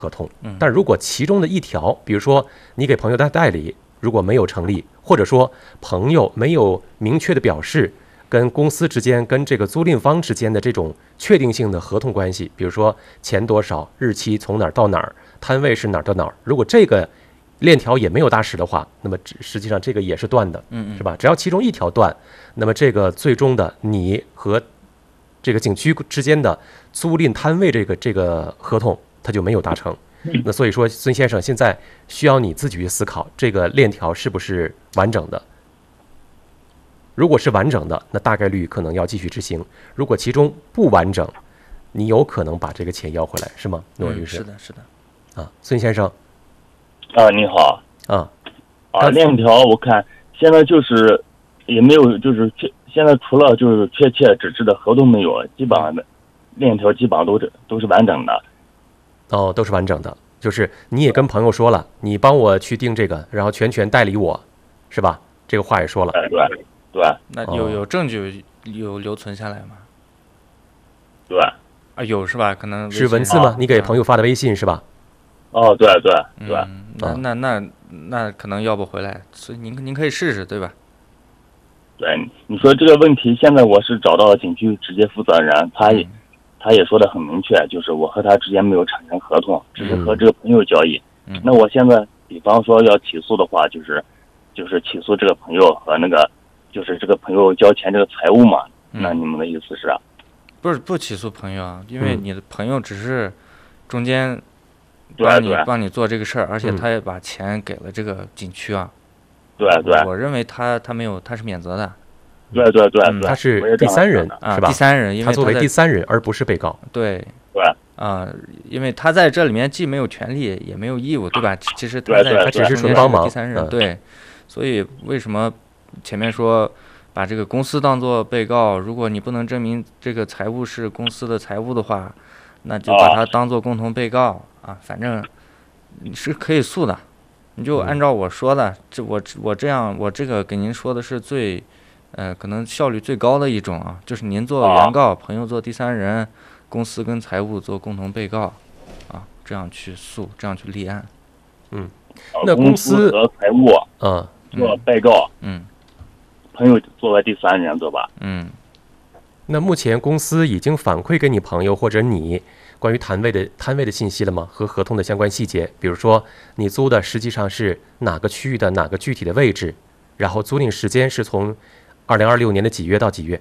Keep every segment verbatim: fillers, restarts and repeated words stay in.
合同。但如果其中的一条，比如说你给朋友的代理如果没有成立，或者说朋友没有明确的表示跟公司之间跟这个租赁方之间的这种确定性的合同关系，比如说钱多少，日期从哪儿到哪儿，摊位是哪儿到哪儿，如果这个链条也没有搭实的话，那么实际上这个也是断的，是吧？只要其中一条断，那么这个最终的你和这个景区之间的租赁摊位这个这个合同它就没有达成。那所以说孙先生现在需要你自己去思考这个链条是不是完整的。如果是完整的，那大概率可能要继续执行；如果其中不完整，你有可能把这个钱要回来，是吗？诺律师、嗯、 是的，是的。 啊，孙先生。 啊，你好。 啊。 啊，链条我看现在就是也没有，就是确现在除了就是确切纸质的合同没有，基本上的链条基本上都是都是完整的。 哦，都是完整的，就是你也跟朋友说了，你帮我去定这个，然后全权代理我，是吧？这个话也说了。 对对对。 那有有证据有留存下来吗？ 对。 啊，有是吧？可能是文字吗？你给朋友发的微信是吧？ 哦，对对对。 嗯、那那那那可能要不回来，所以您您可以试试，对吧？ 对，你说这个问题，现在我是找到了景区直接负责人，他也、嗯、他也说的很明确，就是我和他之间没有产生合同，只是和这个朋友交易。嗯、那我现在比方说要起诉的话，就是就是起诉这个朋友和那个就是这个朋友交钱这个财务嘛。嗯、那你们的意思是啊？ 不是不起诉朋友啊，因为你的朋友只是中间帮你帮你做这个事儿，而且他也把钱给了这个景区啊。 对对， 我认为他他没有，他是免责的。 对对对， 嗯、他是第三人啊， 是吧？ 第三人，因为他作为第三人而不是被告。 对对啊、呃，因为他在这里面既没有权利也没有义务，对吧？其实他在他只是纯帮忙， 第三人、嗯、对。所以为什么前面说把这个公司当作被告？如果你不能证明这个财务是公司的财务的话，那就把它当作共同被告啊，反正你是可以诉的。你就按照我说的，这我我这样我这个给您说的是最，呃，可能效率最高的一种啊，就是您做原告，朋友做第三人，公司跟财务做共同被告，啊，这样去诉，这样去立案。 嗯，那公司和财务嗯做被告， 嗯， 朋友作为第三人，对吧？ 嗯。 那目前公司已经反馈给你朋友或者你关于摊位的摊位的信息了吗？和合同的相关细节，比如说你租的实际上是哪个区域的哪个具体的位置，然后租赁时间是从二零二六年的几月到几月？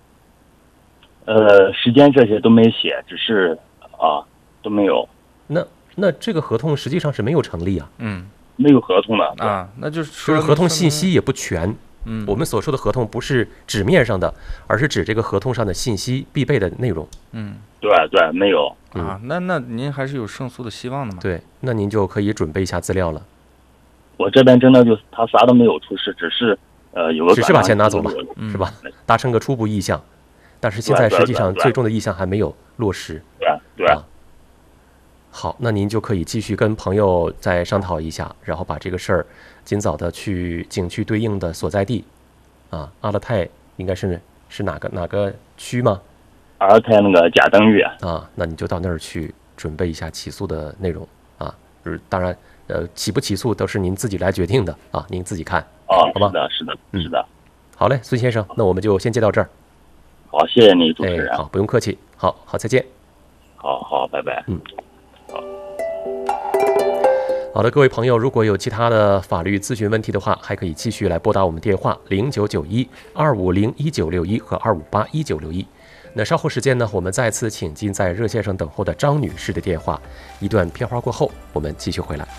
呃，时间这些都没写，只是啊都没有。 那那这个合同实际上是没有成立啊。 嗯， 没有合同的啊，那就是就是合同信息也不全。 嗯， 我们所说的合同不是纸面上的，而是指这个合同上的信息必备的内容。 嗯， 对对，没有啊，那那您还是有胜诉的希望的嘛？ 对，那您就可以准备一下资料了。 我这边真的就他啥都没有出示，只是呃有个只是把钱拿走了， 嗯、 是吧？达成个初步意向，但是现在实际上最终的意向还没有落实。 对对。 啊，好，那您就可以继续跟朋友再商讨一下，然后把这个事儿尽早的去景区对应的所在地，啊，阿勒泰应该是是哪个哪个区吗？ 阿勒泰那个贾登峪啊，那你就到那儿去准备一下起诉的内容啊，就是当然，呃，起不起诉都是您自己来决定的啊，您自己看， 哦， 好吧？ 是的，是的， 嗯、 是的。 好嘞，孙先生，那我们就先接到这儿。 好，谢谢你，主持人。 哎、好，不用客气。好好，再见。 好好，拜拜。 嗯。好的，各位朋友，如果有其他的法律咨询问题的话，还可以继续来拨打我们电话零九九一二五零一九六一和二五八一九六一。那稍后时间呢，我们再次请进在热线上等候的张女士的电话。一段片花过后，我们继续回来。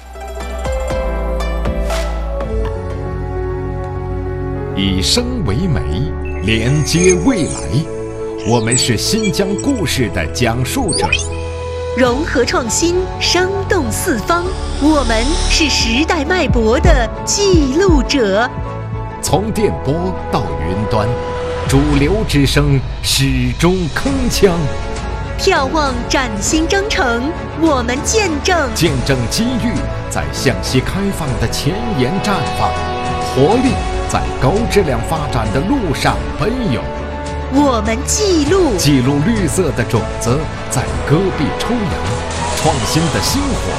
以声为媒，连接未来。我们是新疆故事的讲述者。 融合创新，生动四方，我们是时代脉搏的记录者。 从电波到云端，主流之声始终铿锵。 眺望崭新征程，我们见证见证机遇在向西开放的前沿绽放，活力在高质量发展的路上奔涌。 我们记录记录绿色的种子在戈壁抽芽，创新的星火